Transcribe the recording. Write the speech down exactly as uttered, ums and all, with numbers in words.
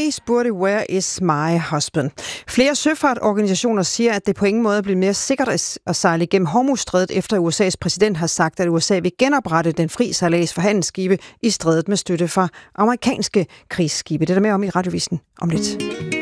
spurgte, where is my husband? Flere søfartorganisationer siger, at det på ingen måde er blevet mere sikkert at sejle igennem Hormuzstrædet, efter U S A's præsident har sagt, at U S A vil genoprette den fri sejlads for handelsskibe i strædet med støtte fra amerikanske krigsskibe. Det er der mere om i Radiovisen om lidt.